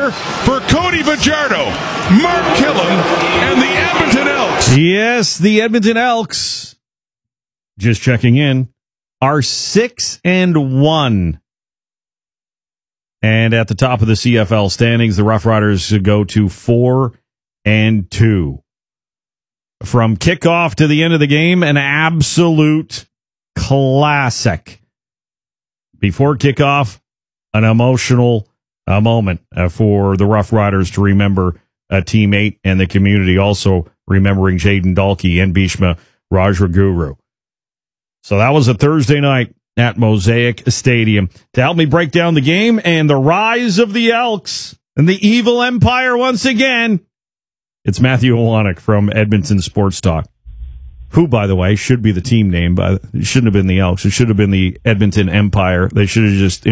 score for Cody Fajardo, Mark Killam, and the Edmonton Elks. Yes, the Edmonton Elks, just checking in, are 6-1. And at the top of the CFL standings, the Rough Riders go to 4-2. From kickoff to the end of the game, an absolute classic. Before kickoff, an emotional moment for the Rough Riders to remember a teammate and the community, also remembering Jaden Dalkey and Bhishma Rajaguru. So that was a Thursday night at Mosaic Stadium. To help me break down the game and the rise of the Elks and the evil empire once again, it's Matthew Olonick from Edmonton Sports Talk, who, by the way, should be the team name, but it shouldn't have been the Elks. It should have been the Edmonton Empire. They should have just